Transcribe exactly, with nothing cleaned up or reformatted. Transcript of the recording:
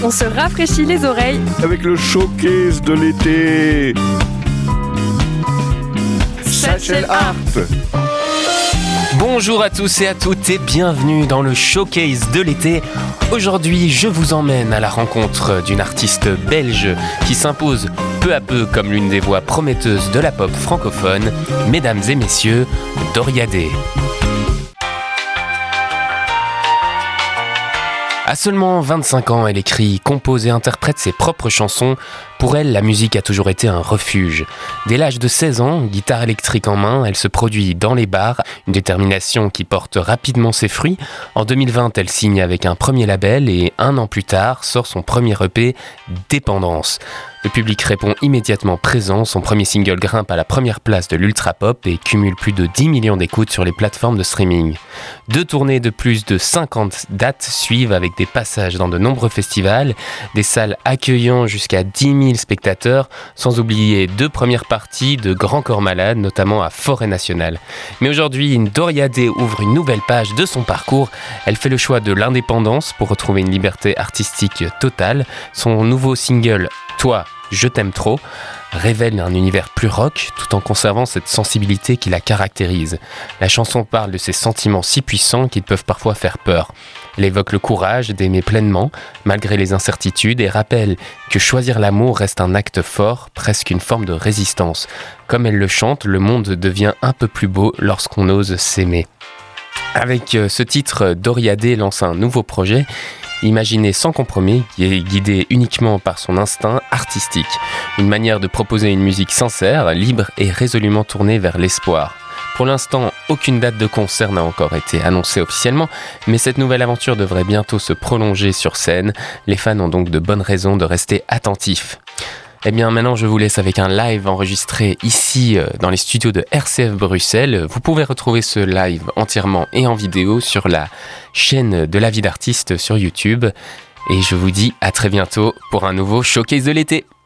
On se rafraîchit les oreilles avec le showcase de l'été. Satchel Art. Bonjour à tous et à toutes et bienvenue dans le showcase de l'été. Aujourd'hui, je vous emmène à la rencontre d'une artiste belge qui s'impose peu à peu comme l'une des voix prometteuses de la pop francophone. Mesdames et messieurs, Doriadé. À seulement vingt-cinq ans, elle écrit, compose et interprète ses propres chansons. Pour elle, la musique a toujours été un refuge. Dès l'âge de seize ans, guitare électrique en main, elle se produit dans les bars, une détermination qui porte rapidement ses fruits. En deux mille vingt, elle signe avec un premier label et un an plus tard, sort son premier E P, Dépendance. Le public répond immédiatement présent, son premier single grimpe à la première place de l'ultra-pop et cumule plus de dix millions d'écoutes sur les plateformes de streaming. Deux tournées de plus de cinquante dates suivent avec des passages dans de nombreux festivals, des salles accueillant jusqu'à dix mille spectateurs, sans oublier deux premières parties de Grand Corps Malade, notamment à Forêt Nationale. Mais aujourd'hui, Doriadé ouvre une nouvelle page de son parcours. Elle fait le choix de l'indépendance pour retrouver une liberté artistique totale. Son nouveau single « Toi, je t'aime trop » révèle un univers plus rock tout en conservant cette sensibilité qui la caractérise. La chanson parle de ces sentiments si puissants qu'ils peuvent parfois faire peur. Elle évoque le courage d'aimer pleinement, malgré les incertitudes, et rappelle que choisir l'amour reste un acte fort, presque une forme de résistance. Comme elle le chante, le monde devient un peu plus beau lorsqu'on ose s'aimer. Avec ce titre, Doriadé lance un nouveau projet, imaginé sans compromis, qui est guidé uniquement par son instinct artistique. Une manière de proposer une musique sincère, libre et résolument tournée vers l'espoir. Pour l'instant, aucune date de concert n'a encore été annoncée officiellement, mais cette nouvelle aventure devrait bientôt se prolonger sur scène. Les fans ont donc de bonnes raisons de rester attentifs. Eh bien maintenant je vous laisse avec un live enregistré ici dans les studios de R C F Bruxelles. Vous pouvez retrouver ce live entièrement et en vidéo sur la chaîne de la vie d'artiste sur YouTube. Et je vous dis à très bientôt pour un nouveau showcase de l'été.